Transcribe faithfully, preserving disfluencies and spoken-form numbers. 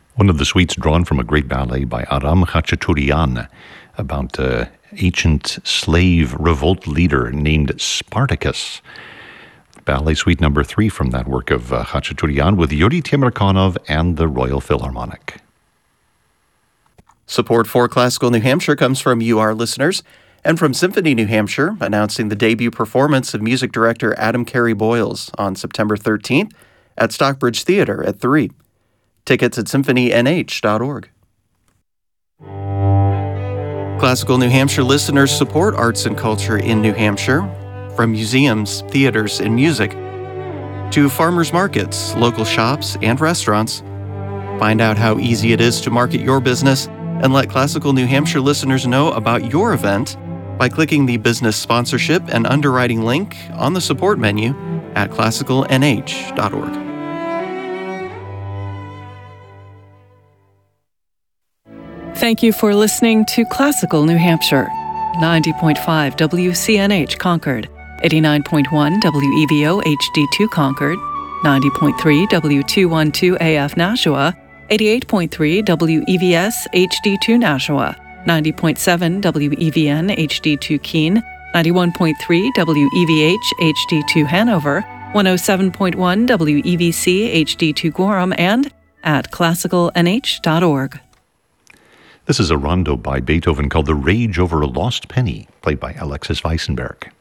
One of the suites drawn from a great ballet by Aram Khachaturian about an ancient slave revolt leader named Spartacus. Ballet suite number three from that work of uh, Khachaturian with Yuri Temirkanov and the Royal Philharmonic. Support for Classical New Hampshire comes from you, our listeners, and from Symphony New Hampshire, announcing the debut performance of music director Adam Carey Boyles on September thirteenth at Stockbridge Theatre at three. Tickets at symphony n h dot org. Classical New Hampshire listeners support arts and culture in New Hampshire, from museums, theaters, and music, to farmers markets, local shops, and restaurants. Find out how easy it is to market your business and let Classical New Hampshire listeners know about your event by clicking the business sponsorship and underwriting link on the support menu at classical n h dot org. Thank you for listening to Classical New Hampshire, ninety point five W C N H Concord, eighty-nine point one W E V O H D two Concord, ninety point three W two twelve A F Nashua, eighty-eight point three W E V S H D two Nashua, ninety point seven W E V N H D two Keene, ninety-one point three W E V H H D two Hanover, one oh seven point one W E V C H D two Gorham, and at classical n h dot org. This is a rondo by Beethoven called The Rage Over a Lost Penny, played by Alexis Weissenberg.